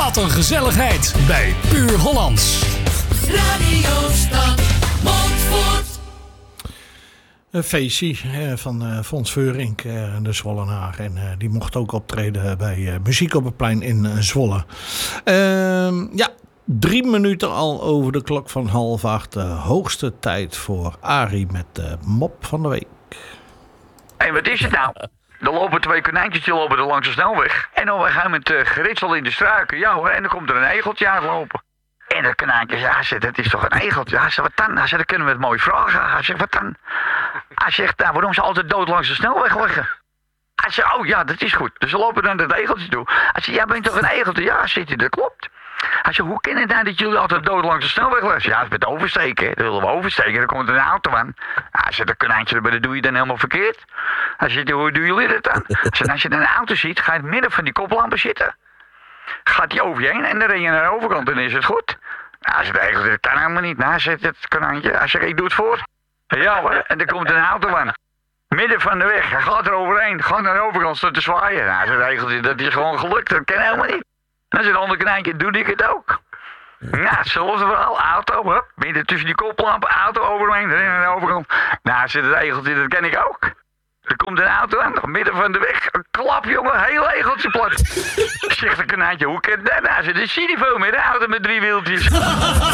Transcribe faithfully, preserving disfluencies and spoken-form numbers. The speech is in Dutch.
Wat een gezelligheid bij Puur Hollands. Radiostad Montfort. Een feestje eh, van uh, Fons Veurink, uh, de Zwollenaar. En uh, die mocht ook optreden bij uh, Muziek op het Plein in uh, Zwolle. Uh, ja, drie minuten al over de klok van half acht. De hoogste tijd voor Arie met de mop van de week. En wat is het nou? Er lopen twee konijntjes die lopen er langs de snelweg. En dan gaan we met uh, geritsel in de struiken. Ja hoor, en dan komt er een egeltje uitlopen. En dat konijntje zegt, ja, zegt, dat is toch een egeltje? Hij zegt, wat dan? Hij zegt, dan kunnen we het mooi vragen. Hij zegt, wat dan? Hij zegt, nou, waarom ze altijd dood langs de snelweg liggen? Hij zegt, oh ja, dat is goed. Dus ze lopen naar dat egeltje toe. Hij zegt, jij bent toch een egeltje? Ja, zegt hij, dat klopt. Hij zegt, hoe kan het nou dat jullie altijd dood langs de snelweg liggen? Ja, dat is met oversteken. Hè. Dan willen we oversteken, dan komt er een auto aan. Hij zegt, dat konijntje, dat doe je dan helemaal verkeerd. Hij zegt, hoe doen jullie dat dan? Hij zegt, als je een auto ziet, ga je in het midden van die koplampen zitten. Gaat hij over je heen en dan ren je naar de overkant en dan is het goed. Nou, hij zegt, dat kan helemaal niet. Nou, hij zegt, het konijntje. Hij zegt, ik doe het voor. Ja hoor, en dan komt een auto aan. Midden van de weg, hij gaat er overheen. Gaat naar de overkant, staat te zwaaien. Nou, hij zegt, dat is gewoon gelukt, dat kan helemaal niet. Dan zegt een ander konijntje, doe ik het ook. Nou, hetzelfde verhaal, auto, hup, midden tussen die koplampen, auto overheen, ren naar de overkant. Nou, zit het egeltje, dat ken ik ook. Er komt een auto aan, midden van de weg. Een klap, jongen, heel egeltje plat. Zegt een konijntje, hoe kan dat nou? Hij zegt, dat zie je veel meer, de auto met drie wieltjes.